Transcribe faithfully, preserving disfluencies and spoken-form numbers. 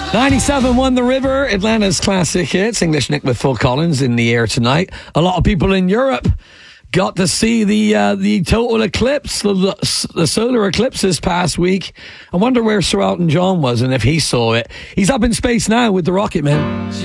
ninety-seven one The River, Atlanta's classic hits. English Nick with Phil Collins in the air tonight. A lot of people in Europe got to see the uh, the total eclipse, the, the solar eclipse this past week. I wonder where Sir Elton John was and if he saw it. He's up in space now with the Rocket Man.